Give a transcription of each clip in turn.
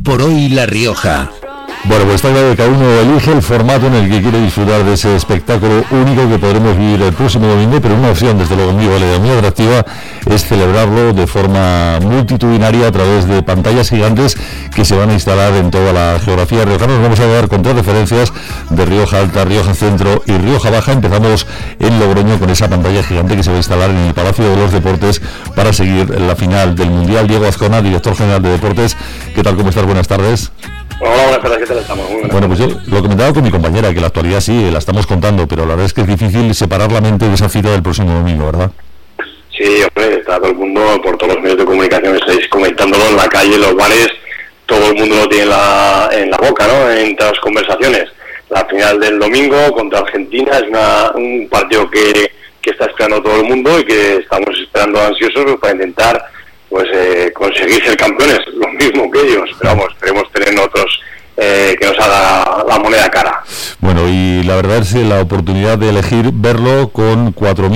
por hoy La Rioja. Bueno, pues está claro que cada uno elige el formato en el que quiere disfrutar de ese espectáculo único que podremos vivir el próximo domingo, pero una opción, desde luego, muy válida, muy atractiva, es celebrarlo de forma multitudinaria a través de pantallas gigantes que se van a instalar en toda la geografía riojana. Nos vamos a dar con tres referencias de Rioja Alta, Rioja Centro y Rioja Baja. Empezamos en Logroño con esa pantalla gigante que se va a instalar en el Palacio de los Deportes para seguir la final del Mundial. Diego Azcona, director general de Deportes. ¿Qué tal? ¿Cómo estás? Buenas tardes. Hola, buenas tardes, ¿qué tal estamos? Muy bueno, pues yo lo comentaba con mi compañera, que la actualidad sí, la estamos contando, pero la verdad es que es difícil separar la mente de esa cita del próximo domingo, ¿verdad? Sí, hombre, está todo el mundo, por todos los medios de comunicación, estáis comentándolo en la calle, en los bares, todo el mundo lo tiene en la boca, ¿no? Entre las conversaciones. La final del domingo contra Argentina es un partido que está esperando todo el mundo y que estamos esperando ansiosos para intentar conseguir ser campeones, lo mismo que ellos, pero vamos, esperemos tener otros que nos haga la moneda cara. Bueno, y la verdad es la oportunidad de elegir verlo con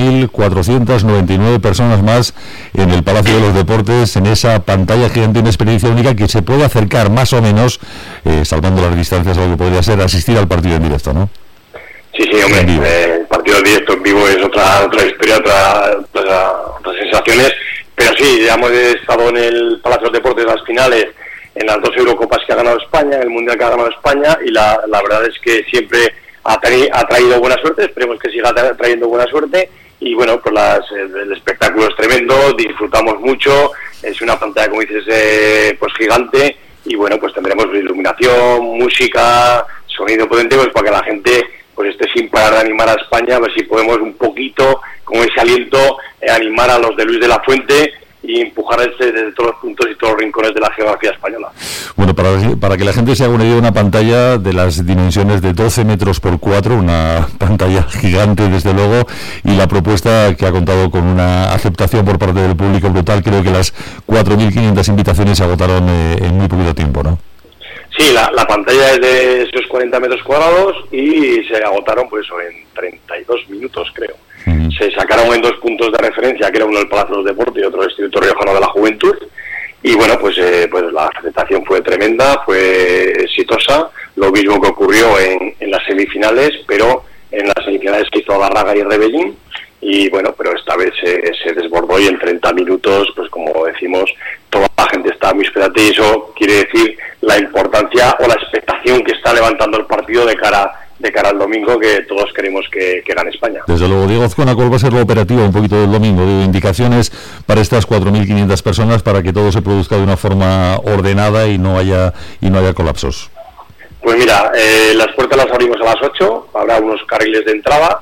4.499 personas más en el Palacio de los Deportes, en esa pantalla gigante, una experiencia única que se puede acercar más o menos, salvando las distancias a lo que podría ser asistir al partido en directo, ¿no? Sí, hombre, el partido en directo en vivo es otra historia, otras sensaciones. Pero sí, ya hemos estado en el Palacio de los Deportes en las finales, en las 2 Eurocopas que ha ganado España, en el Mundial que ha ganado España, y la verdad es que siempre ha traído buena suerte, esperemos que siga trayendo buena suerte, y bueno, pues el espectáculo es tremendo, disfrutamos mucho, es una pantalla, como dices, pues gigante, y bueno, pues tendremos iluminación, música, sonido potente, pues para que la gente pues esté sin parar de animar a España, a ver si podemos un poquito, con ese aliento, animar a los de Luis de la Fuente y empujar desde todos los puntos y todos los rincones de la geografía española. Bueno, para que la gente se haga una idea, una pantalla de las dimensiones de 12 metros por 4, una pantalla gigante desde luego, y la propuesta que ha contado con una aceptación por parte del público brutal. Creo que las 4.500 invitaciones se agotaron en muy poquito tiempo, ¿no? Sí, la pantalla es de esos 40 metros cuadrados y se agotaron pues en 32 minutos, creo. Uh-huh. Se sacaron en 2 puntos de referencia, que era uno el Palacio de los Deportes y otro el Instituto Riojano de la Juventud. Y bueno, pues la aceptación fue tremenda, fue exitosa. Lo mismo que ocurrió en las semifinales, pero en las semifinales que hizo Abarraga y Rebellín. Y bueno, pero esta vez se desbordó y en 30 minutos, pues como decimos, toda la gente está muy expectante y eso quiere decir la importancia o la expectación que está levantando el partido de cara al domingo, que todos queremos que gane España. Desde luego. Diego Azcona, ¿cuál va a ser la operativa un poquito del domingo? De indicaciones para estas 4.500 personas para que todo se produzca de una forma ordenada y no haya colapsos. Pues mira, las puertas las abrimos a las 8, habrá unos carriles de entrada.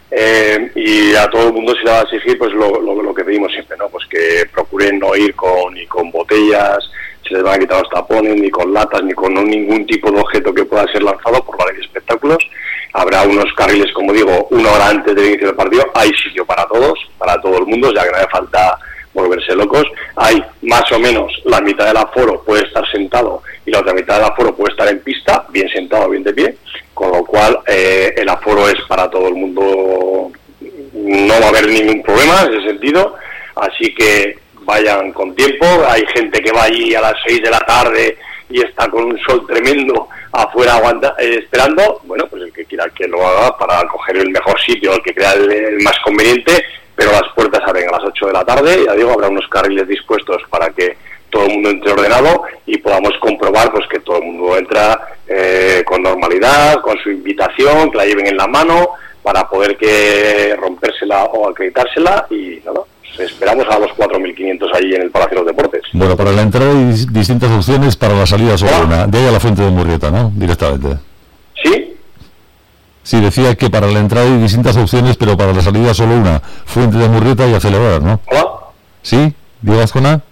Y a todo el mundo se le va a exigir pues lo que pedimos siempre, ¿no? Pues que procuren no ir ni con botellas, se les van a quitar los tapones, ni con latas, ni con ningún tipo de objeto que pueda ser lanzado por la ley de espectáculos. Habrá unos carriles, como digo, 1 hora antes del inicio del partido. Hay sitio para todos, para todo el mundo, ya que no hace falta volverse locos. Hay más o menos la mitad del aforo puede estar sentado y la otra mitad del aforo puede estar en pista, bien sentado, bien de pie, con lo cual el aforo es para todo el mundo, no va a haber ningún problema en ese sentido, así que vayan con tiempo. Hay gente que va allí a las 6 de la tarde y está con un sol tremendo afuera esperando. Bueno, pues el que quiera que lo haga para coger el mejor sitio, el que crea el más conveniente, pero las puertas abren a las 8 de la tarde, ya digo, habrá unos carriles dispuestos para que todo el mundo entre ordenado y podamos comprobar pues que todo el mundo entra con normalidad, con su invitación, que la lleven en la mano para poder que rompérsela o acreditársela y nada. Esperamos a los 4.500 allí en el Palacio de los Deportes. Bueno, para la entrada hay distintas opciones, para la salida solo una. De ahí a la Fuente de Murrieta, ¿no? Directamente. ¿Sí? Sí, decía que para la entrada hay distintas opciones, pero para la salida solo una. Fuente de Murrieta y a celebrar, ¿no? ¿Hola? ¿Sí? ¿Diego Azcona?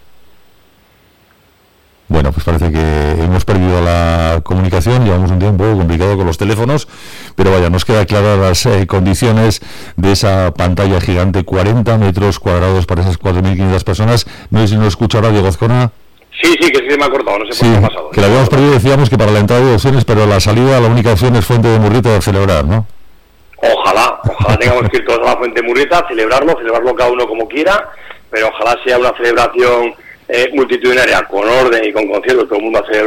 Bueno, pues parece que hemos perdido la comunicación, llevamos un tiempo complicado con los teléfonos, pero vaya, nos queda claras las condiciones de esa pantalla gigante, 40 metros cuadrados para esas 4.500 personas. No sé si nos escucha ahora Diego Azcona. Sí, que sí me ha cortado, no sé por qué ha pasado. Que la habíamos perdido, decíamos que para la entrada hay opciones, pero la salida la única opción es Fuente de Murrieta de celebrar, ¿no? Ojalá tengamos que ir todos a la Fuente de Murrieta, celebrarlo cada uno como quiera, pero ojalá sea una celebración multitudinaria, con orden y con concierto, todo el mundo a celebrar.